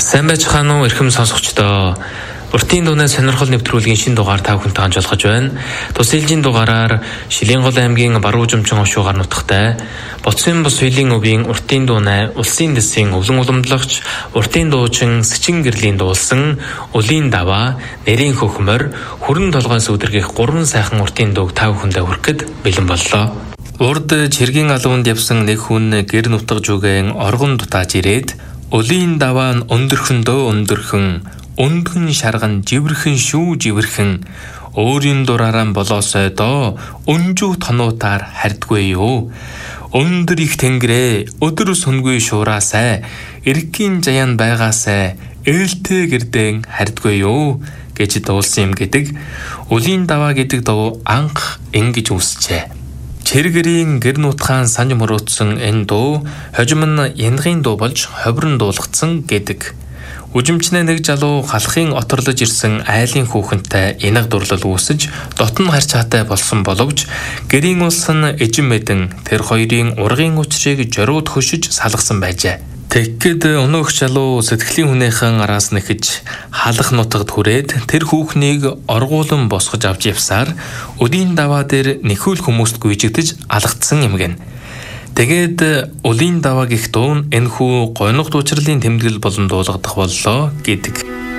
Сайн байцгаана уу эрхэм сонсогчдоо. Уртын дууны сонирхол нэвтрүүлгийн шинэ дугаар та бүхэнтэй хамжуулгаж байна. Тус ээлжийн дугаараар Шилэнгол аймгийн Баруужимчин хошуугаар нутагтай Боцсон бус хилийн өвийн уртын дууны улсын дэсийн өвлөн уламжлагч уртын дуучин Сэчин гэрлийн дуулсан Улын даваа, Нэрийн хөхмөр, Хүрэн толгойн сүдэргэх 3 сайхан уртын дууг та бүхэндээ хүргэхэд бэлэн боллоо. Урд чиргийн алуунд явсан нэг хүн гэр нутгаж үгэн оргон дутааж ирээд Улын даваа нь өндөрхөн өндгөн шарган живэрхэн шүү живэрхэн өөрийн дураараа болоосой доо өнжүү тонуутаар хардгүй юу. Өндөр их тэнгэрээ өдөр сүнгүй шуураасай эргийн заяан байгаасай ээлтэй гэрдэн хардгүй юу гэж дуулсан юм гэдэг. Улын даваа гэдэг дуу анх ингэж үсчээ. Чиргэрийн гэр нутгаан санж мөрөөдсөн энэ дуу хожим нь янгийн дуу болж ховрон дуулгацсан гэдэг. Үжимчнээ нэг залуу халахын оторлож ирсэн айлын хүүхэнтэй инаг дурлал үүсэж дотн харьц хаатай болсон боловч гэрийн улс нь эжин мэдэн тэр хоёрын ургын учрыг жорууд хөшиж салгасан байжээ. Тэгэхэд өнөөх залуу сэтгэлийн хүнийхэн араас нэхэж халах нутагт хүрээд тэр хүүхнийг оргуулан босгож авч явсаар Улын даваа дээр нэхүүл хүмүүст гүйжигдэж алгацсан юм гэн. Тэгээд Улын даваа гэх дуу энэхүү гоног дуучралын тэмдэглэл болон дуулагдах боллоо гэдэг.